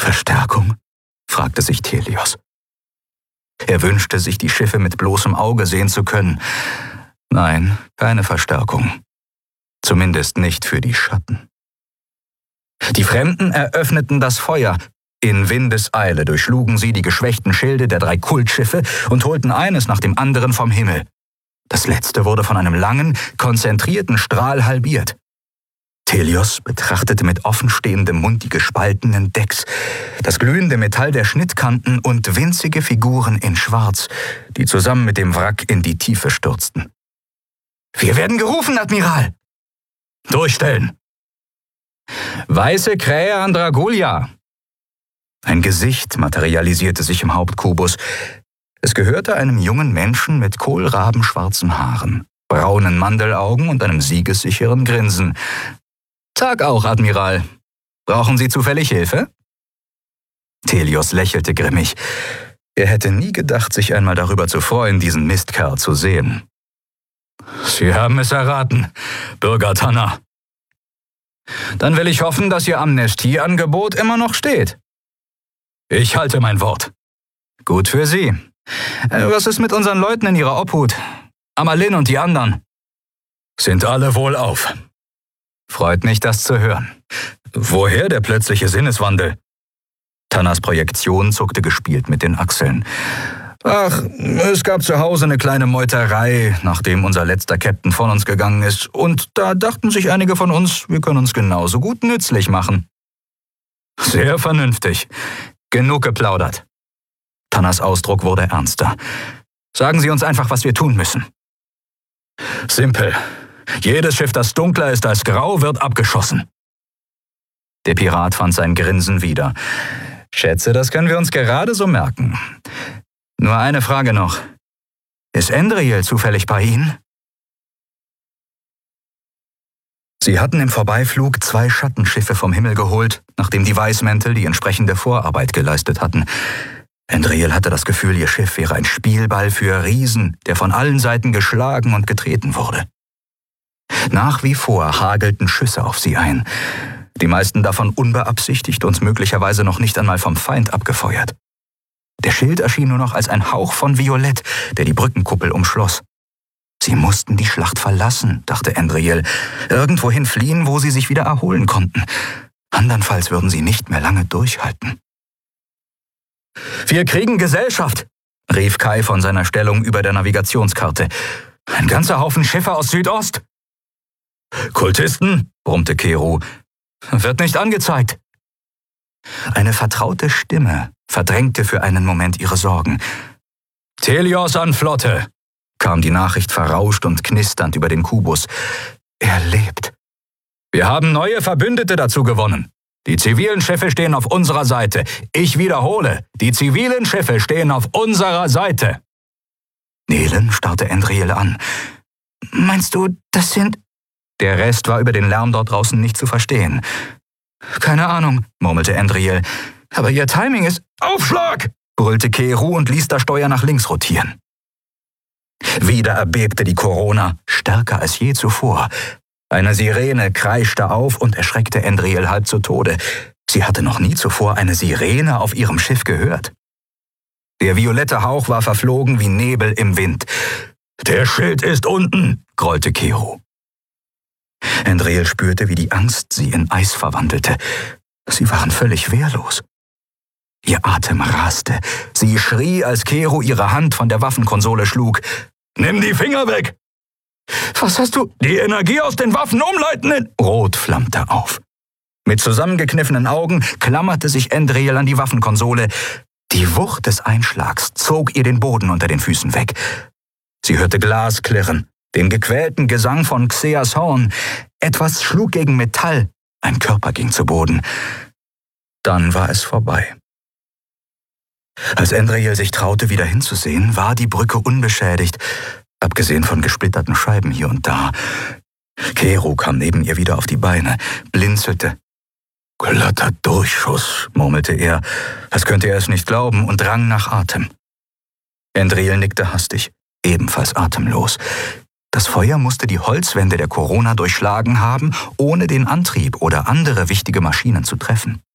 Verstärkung? Fragte sich Thelios. Er wünschte sich, die Schiffe mit bloßem Auge sehen zu können. Nein, keine Verstärkung. Zumindest nicht für die Schatten. Die Fremden eröffneten das Feuer. In Windeseile durchschlugen sie die geschwächten Schilde der 3 Kultschiffe und holten eines nach dem anderen vom Himmel. Das letzte wurde von einem langen, konzentrierten Strahl halbiert. Thelios betrachtete mit offenstehendem Mund die gespaltenen Decks, das glühende Metall der Schnittkanten und winzige Figuren in Schwarz, die zusammen mit dem Wrack in die Tiefe stürzten. »Wir werden gerufen, Admiral!« »Durchstellen!« »Weiße Krähe an Dragulia!« Ein Gesicht materialisierte sich im Hauptkubus. Es gehörte einem jungen Menschen mit kohlrabenschwarzen Haaren, braunen Mandelaugen und einem siegessicheren Grinsen. »Tag auch, Admiral. Brauchen Sie zufällig Hilfe?« Thelios lächelte grimmig. Er hätte nie gedacht, sich einmal darüber zu freuen, diesen Mistkerl zu sehen. »Sie haben es erraten, Bürger Tanner.« »Dann will ich hoffen, dass Ihr Amnestieangebot immer noch steht.« »Ich halte mein Wort.« »Gut für Sie. Was ist mit unseren Leuten in Ihrer Obhut? Amalin und die anderen?« »Sind alle wohlauf.« »Freut mich, das zu hören. Woher der plötzliche Sinneswandel?« Tanners Projektion zuckte gespielt mit den Achseln. »Ach, es gab zu Hause eine kleine Meuterei, nachdem unser letzter Captain von uns gegangen ist. Und da dachten sich einige von uns, wir können uns genauso gut nützlich machen.« »Sehr vernünftig. Genug geplaudert.« Tanners Ausdruck wurde ernster. »Sagen Sie uns einfach, was wir tun müssen.« »Simpel. Jedes Schiff, das dunkler ist als grau, wird abgeschossen.« Der Pirat fand sein Grinsen wieder. »Schätze, das können wir uns gerade so merken. Nur eine Frage noch. Ist Endriel zufällig bei Ihnen?« Sie hatten im Vorbeiflug 2 Schattenschiffe vom Himmel geholt, nachdem die Weißmäntel die entsprechende Vorarbeit geleistet hatten. Endriel hatte das Gefühl, ihr Schiff wäre ein Spielball für Riesen, der von allen Seiten geschlagen und getreten wurde. Nach wie vor hagelten Schüsse auf sie ein, die meisten davon unbeabsichtigt und möglicherweise noch nicht einmal vom Feind abgefeuert. Der Schild erschien nur noch als ein Hauch von Violett, der die Brückenkuppel umschloss. Sie mussten die Schlacht verlassen, dachte Endriel, irgendwohin fliehen, wo sie sich wieder erholen konnten. Andernfalls würden sie nicht mehr lange durchhalten. »Wir kriegen Gesellschaft«, rief Kai von seiner Stellung über der Navigationskarte. »Ein ganzer Haufen Schiffe aus Südost.« »Kultisten?« brummte Kero. »Wird nicht angezeigt.« Eine vertraute Stimme verdrängte für einen Moment ihre Sorgen. »Thelios an Flotte«, kam die Nachricht verrauscht und knisternd über den Kubus. »Er lebt.« »Wir haben neue Verbündete dazu gewonnen. Die zivilen Schiffe stehen auf unserer Seite. Ich wiederhole, die zivilen Schiffe stehen auf unserer Seite.« Nelen starrte Endriel an. »Meinst du, das sind...« Der Rest war über den Lärm dort draußen nicht zu verstehen. »Keine Ahnung«, murmelte Endriel. »Aber ihr Timing ist...« »Aufschlag!« brüllte Kero und ließ das Steuer nach links rotieren. Wieder erbebte die Corona, stärker als je zuvor. Eine Sirene kreischte auf und erschreckte Endriel halb zu Tode. Sie hatte noch nie zuvor eine Sirene auf ihrem Schiff gehört. Der violette Hauch war verflogen wie Nebel im Wind. »Der Schild ist unten«, grollte Kero. Endriel spürte, wie die Angst sie in Eis verwandelte. Sie waren völlig wehrlos. Ihr Atem raste. Sie schrie, als Kero ihre Hand von der Waffenkonsole schlug. »Nimm die Finger weg!« »Was hast du?« »Die Energie aus den Waffen umleiten!« Rot flammte auf. Mit zusammengekniffenen Augen klammerte sich Endriel an die Waffenkonsole. Die Wucht des Einschlags zog ihr den Boden unter den Füßen weg. Sie hörte Glas klirren, den gequälten Gesang von Xeas Horn. Etwas schlug gegen Metall, ein Körper ging zu Boden. Dann war es vorbei. Als Endriel sich traute, wieder hinzusehen, war die Brücke unbeschädigt, abgesehen von gesplitterten Scheiben hier und da. Kero kam neben ihr wieder auf die Beine, blinzelte. »Glatter Durchschuss«, murmelte er, als könnte er es nicht glauben, und rang nach Atem. Endriel nickte hastig, ebenfalls atemlos. Das Feuer musste die Holzwände der Corona durchschlagen haben, ohne den Antrieb oder andere wichtige Maschinen zu treffen.